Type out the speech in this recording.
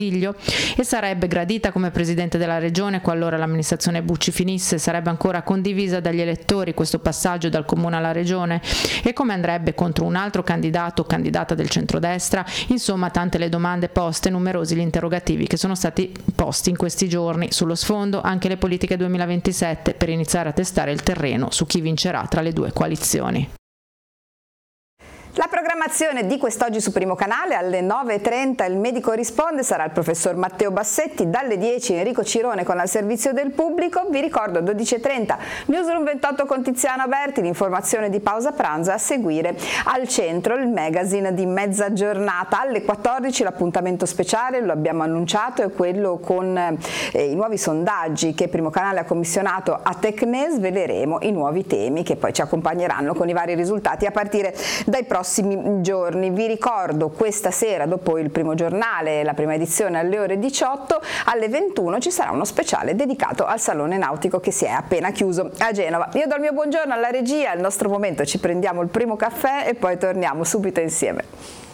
e sarebbe gradita come Presidente della Regione qualora l'amministrazione Bucci finisse, sarebbe ancora condivisa dagli elettori questo passaggio dal Comune alla Regione e come andrebbe contro un altro candidato o candidata del centrodestra. Insomma, tante le domande poste, numerosi gli interrogativi che sono stati posti in questi giorni. Sullo sfondo anche le politiche 2027 per iniziare a testare il terreno su chi vincerà tra le due coalizioni. La programmazione di quest'oggi su Primo Canale: alle 9:30 il medico risponde, sarà il professor Matteo Bassetti, dalle 10 Enrico Cirone con Al servizio del pubblico. Vi ricordo 12:30 Newsroom 28 con Tiziano Berti, l'informazione di pausa pranzo, a seguire Al Centro il magazine di mezza giornata. Alle 14 l'appuntamento speciale, lo abbiamo annunciato, è quello con i nuovi sondaggi che Primo Canale ha commissionato a Tecne. Sveleremo i nuovi temi che poi ci accompagneranno con i vari risultati a partire dai prossimi giorni. Vi ricordo questa sera, dopo il primo giornale, la prima edizione alle ore 18, alle 21 ci sarà uno speciale dedicato al Salone Nautico che si è appena chiuso a Genova. Io do il mio buongiorno alla regia, al nostro momento ci prendiamo il primo caffè e poi torniamo subito insieme.